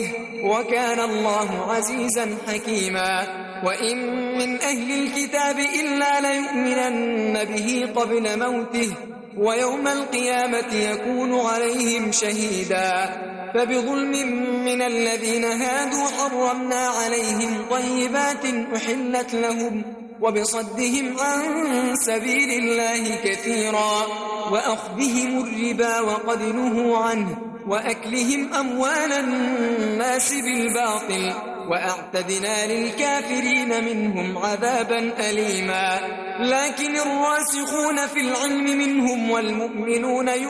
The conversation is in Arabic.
وكان الله عزيزا حكيما وإن من أهل الكتاب إلا ليؤمنن به قبل موته ويوم القيامة يكون عليهم شهيدا فبظلم من الذين هادوا حرمنا عليهم طيبات أحلت لهم وبصدهم عن سبيل الله كثيرا وأخذهم الربا وقد نهوا عنه وأكلهم أموال الناس بالباطل وأعتدنا للكافرين منهم عذابا أليما لكن الراسخون في العلم منهم والمؤمنون